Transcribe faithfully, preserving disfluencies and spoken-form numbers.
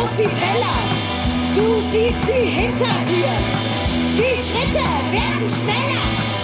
groß wie Teller. Du siehst sie hinter dir. Die Schritte werden schneller.